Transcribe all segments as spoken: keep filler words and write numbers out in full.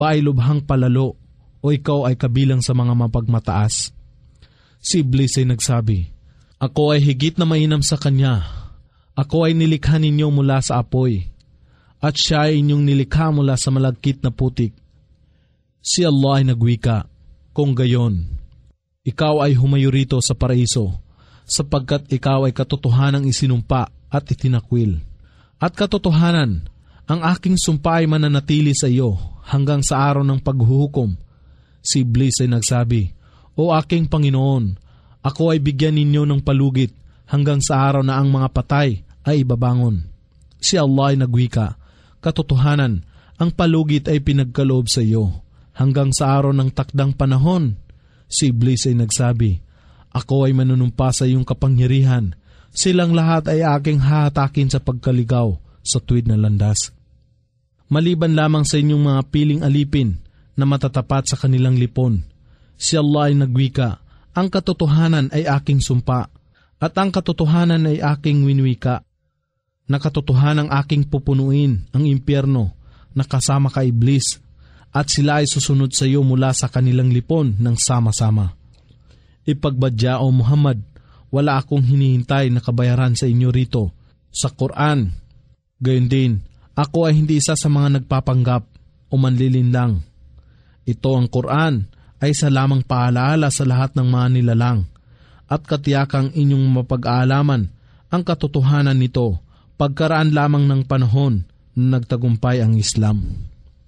o ay lubhang palalo o ikaw ay kabilang sa mga mapagmataas? Si Iblis ay nagsabi, Ako ay higit na mainam sa kanya. Ako ay nilikha ninyo mula sa apoy, at siya ay inyong nilikha mula sa malagkit na putik. Si Allah ay nagwika, Kung gayon, ikaw ay humayo rito sa paraiso, sapagkat ikaw ay katotohanang isinumpa at itinakwil. At katotohanan, ang aking sumpa ay mananatili sa iyo hanggang sa araw ng paghuhukom. Si Iblis ay nagsabi, O aking Panginoon, ako ay bigyan ninyo ng palugit hanggang sa araw na ang mga patay ay ibabangon. Si Allah ay nagwika, Katotohanan, ang palugit ay pinagkaloob sa iyo hanggang sa araw ng takdang panahon. Si Iblis ay nagsabi, Ako ay manunumpa sa iyong kapangyarihan. Silang lahat ay aking hahatakin sa pagkaligaw sa tuwid na landas. Maliban lamang sa inyong mga piling alipin na matatapat sa kanilang lipon. Si Allah ay nagwika, Ang katotohanan ay aking sumpa, at ang katotohanan ay aking winwika. Na katotohanang aking pupunuin ang impyerno na kasama ka Iblis, at sila ay susunod sa iyo mula sa kanilang lipon ng sama-sama. Ipagbadya o Muhammad, wala akong hinihintay na kabayaran sa inyo rito sa Quran. Gayon din, ako ay hindi isa sa mga nagpapanggap o manlilinlang. Ito ang Quran ay sa lamang paalaala sa lahat ng mga nilalang, at katiyakang inyong mapag-aalaman ang katotohanan nito pagkaraan lamang ng panahon na nagtagumpay ang Islam.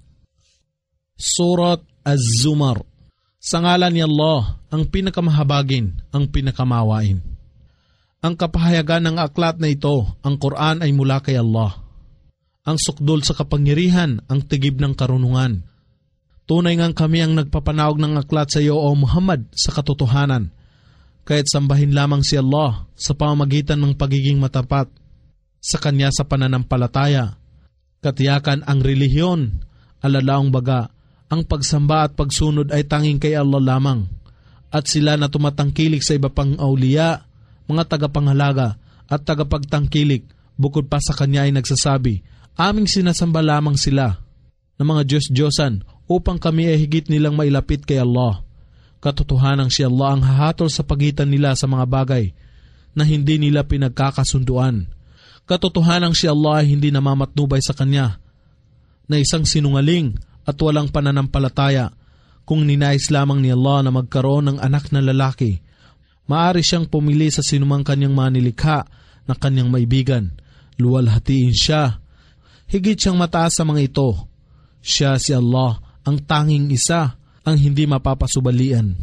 Surat Az-Zumar. Sa ngalan ni Allah, ang pinakamahabagin, ang pinakamawain. Ang kapahayagan ng aklat na ito, ang Quran, ay mula kay Allah. Ang sukdol sa kapangyarihan, ang tigib ng karunungan. Tunay ngang kami ang nagpapanawag ng aklat sa iyo, O Muhammad, sa katotohanan. Kahit sambahin lamang si Allah sa pamamagitan ng pagiging matapat sa Kanya sa pananampalataya. Katiyakan ang relihiyon, alalaong baga, ang pagsamba at pagsunod ay tanging kay Allah lamang. At sila na tumatangkilik sa iba pang auliya, mga tagapangalaga at tagapagtangkilik, bukod pa sa Kanya ay nagsasabi, Aming sinasamba lamang sila ng mga Diyos-Diyosan upang kami ay higit nilang mailapit kay Allah. Katotohanang si Allah ang hahatol sa pagitan nila sa mga bagay na hindi nila pinagkakasunduan. Katotohanang si Allah ay hindi namamatnubay sa Kanya na isang sinungaling at walang pananampalataya. Kung ninais lamang ni Allah na magkaroon ng anak na lalaki, maaari siyang pumili sa sinumang Kanyang manilikha na Kanyang maibigan. Luwalhatiin siya. Higit siyang mataas sa mga ito. Siya si Allah, ang tanging isa, ang hindi mapapasubalian.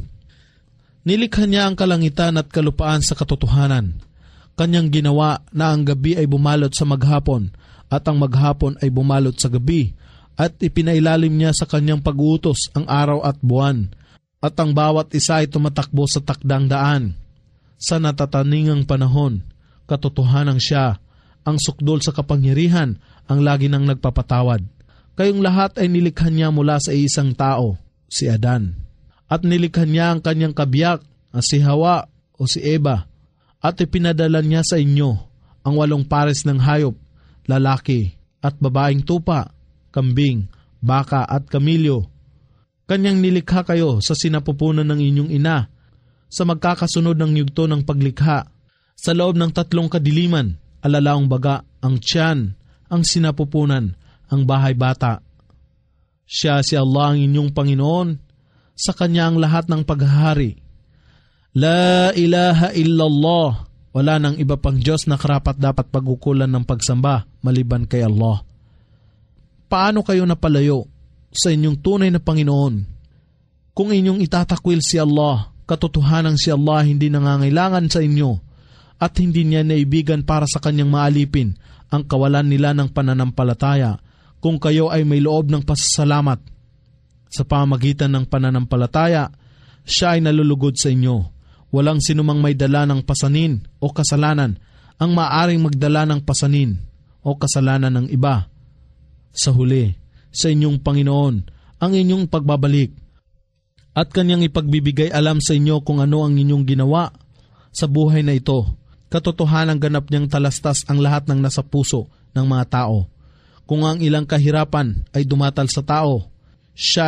Nilikha niya ang kalangitan at kalupaan sa katotohanan. Kanyang ginawa na ang gabi ay bumalot sa maghapon at ang maghapon ay bumalot sa gabi, at ipinailalim niya sa kanyang pag-uutos ang araw at buwan, at ang bawat isa ay tumatakbo sa takdang daan. Sa natataningang panahon, katotohanang siya, ang sukdol sa kapangyarihan, ang lagi nang nagpapatawad. Kayong lahat ay nilikha niya mula sa isang tao, si Adan. At nilikha niya ang kanyang kabiyak, si Hawa o si Eva. At ipinadala niya sa inyo ang walong pares ng hayop, lalaki at babaeng tupa, kambing, baka at kamilyo. Kanyang nilikha kayo sa sinapupunan ng inyong ina, sa magkakasunod ng yugto ng paglikha. Sa loob ng tatlong kadiliman, alalaong baga, ang tiyan, ang sinapupunan, ang bahay bata. Siya si Allah ang inyong Panginoon, sa Kanya ang lahat ng paghahari. La ilaha illallah, wala nang iba pang Diyos na karapat dapat pagkukulan ng pagsamba maliban kay Allah. Paano kayo napalayo sa inyong tunay na Panginoon? Kung inyong itatakwil si Allah, katotohanang si Allah hindi nangangailangan sa inyo at hindi niya naibigan para sa Kanyang maalipin ang kawalan nila ng pananampalataya kung kayo ay may loob ng pasasalamat. Sa pamamagitan ng pananampalataya, siya ay nalulugod sa inyo. Walang sinumang may dala ng pasanin o kasalanan ang maaaring magdala ng pasanin o kasalanan ng iba. Sa huli, sa inyong Panginoon ang inyong pagbabalik, at Kanyang ipagbibigay alam sa inyo kung ano ang inyong ginawa sa buhay na ito. Katotohanan ganap niyang talastas ang lahat ng nasa puso ng mga tao. Kung ang ilang kahirapan ay dumatal sa tao, Siya